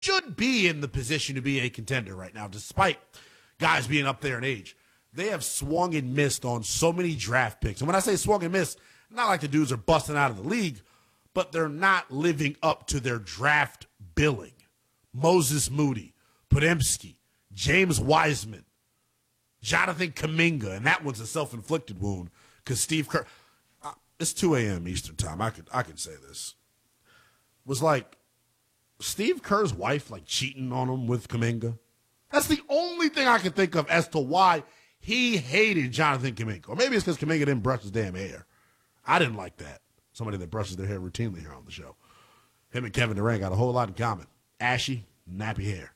should be in the position to be a contender right now, despite guys being up there in age. They have swung and missed on so many draft picks. And when I say swung and missed, not like the dudes are busting out of the league, but they're not living up to their draft billing. Moses Moody, Podemski, James Wiseman, Jonathan Kuminga, and that one's a self-inflicted wound because Steve Kerr. It's 2 a.m. Eastern time. I could say this. Was like Steve Kerr's wife like cheating on him with Kuminga. That's the only thing I can think of as to why he hated Jonathan Kuminga. Or maybe it's because Kuminga didn't brush his damn hair. I didn't like that. Somebody that brushes their hair routinely here on the show. Him and Kevin Durant got a whole lot in common. Ashy, nappy hair.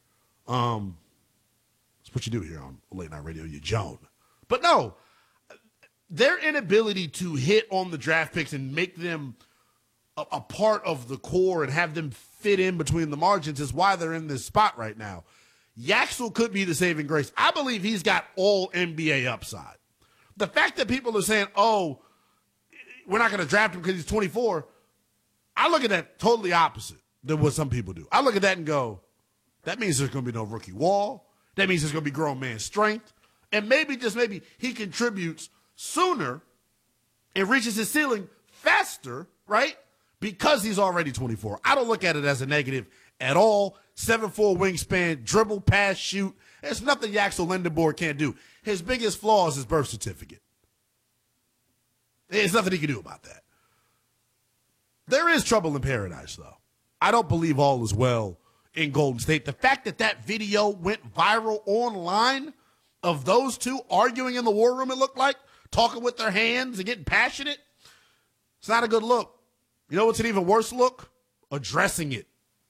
That's what you do here on Late Night Radio. You Joan. But no, their inability to hit on the draft picks and make them a part of the core and have them fit in between the margins is why they're in this spot right now. Yaxel could be the saving grace. I believe he's got all NBA upside. The fact that people are saying, oh, we're not going to draft him because he's 24, I look at that totally opposite than what some people do. I look at that and go, that means there's going to be no rookie wall. That means there's going to be grown man strength. And maybe, just maybe, he contributes sooner and reaches his ceiling faster, right? Because he's already 24. I don't look at it as a negative at all. 7'4" wingspan, dribble, pass, shoot. There's nothing Yaxel Lendeborg can't do. His biggest flaw is his birth certificate. There's nothing he can do about that. There is trouble in paradise, though. I don't believe all is well in Golden State. The fact that that video went viral online of those two arguing in the war room, it looked like, talking with their hands and getting passionate, it's not a good look. You know what's an even worse look? Addressing it.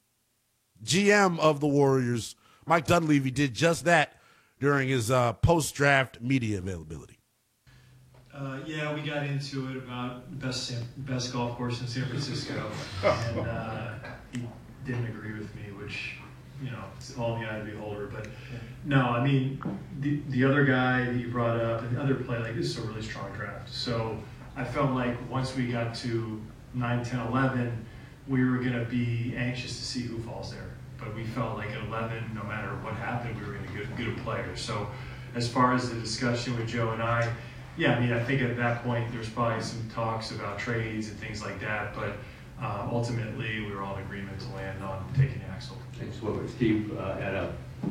GM of the Warriors, Mike Dunleavy, did just that during his post-draft media availability. Yeah, we got into it about the best golf course in San Francisco, and he didn't agree with me, which, you know, it's all in the eye of the beholder. But no, I mean, the other guy that you brought up, and the other play, like, this is a really strong draft. So I felt like once we got to 9, 10, 11, we were going to be anxious to see who falls there. But we felt like at 11, no matter what happened, we were going to get good players. So as far as the discussion with Joe and I, yeah, I mean, I think at that point there's probably some talks about trades and things like that, but ultimately we were all in agreement to land on taking Axel. And so Steve at a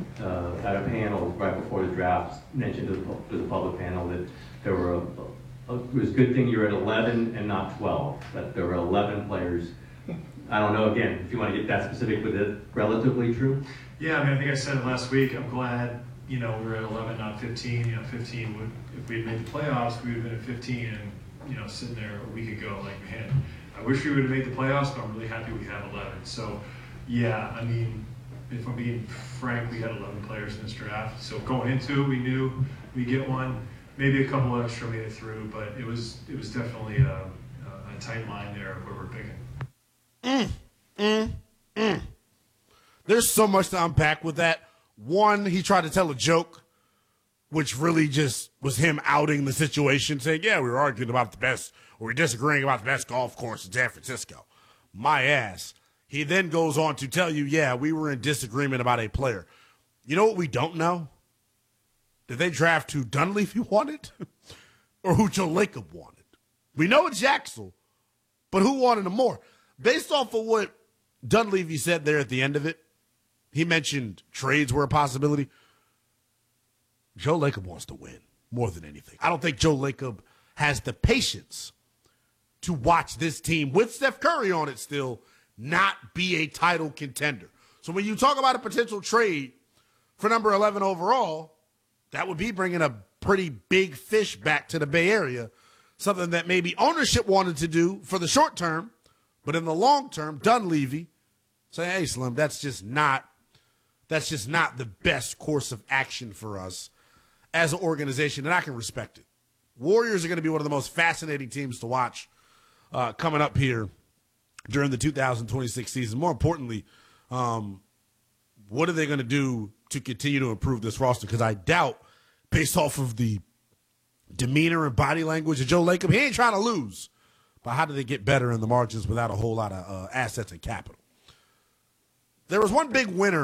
panel right before the draft mentioned to the public panel that there were it was a good thing you're at 11 and not 12, that there were 11 players. I don't know, again, if you want to get that specific, but it relatively true? Yeah, I mean, I think I said it last week. I'm glad, you know, we were at 11, not 15. You know, 15 would, if we had made the playoffs, we would have been at 15 and, you know, sitting there a week ago, like, man, I wish we would have made the playoffs, but I'm really happy we have 11. So, yeah, I mean, if I'm being frank, we had 11 players in this draft. So going into it, we knew we'd get one. Maybe a couple extra made it through, but it was definitely a tight line there of where we're picking. There's so much to unpack with that. One, he tried to tell a joke, which really just was him outing the situation, saying, yeah, we were arguing about the best, or we're disagreeing about the best golf course in San Francisco. My ass. He then goes on to tell you, yeah, we were in disagreement about a player. You know what we don't know? Did they draft who Dunleavy wanted or who Joe Lacob wanted? We know it's Yaxel, but who wanted him more? Based off of what Dunleavy said there at the end of it, he mentioned trades were a possibility. Joe Lacob wants to win more than anything. I don't think Joe Lacob has the patience to watch this team with Steph Curry on it still not be a title contender. So when you talk about a potential trade for number 11 overall, that would be bringing a pretty big fish back to the Bay Area, something that maybe ownership wanted to do for the short term, but in the long term, Dunleavy saying, hey, Slim, that's just not the best course of action for us as an organization, and I can respect it. Warriors are going to be one of the most fascinating teams to watch coming up here during the 2026 season. More importantly, what are they going to do to continue to improve this roster? Because I doubt, based off of the demeanor and body language of Joe Lacob, he ain't trying to lose. But how do they get better in the margins without a whole lot of assets and capital? There was one big winner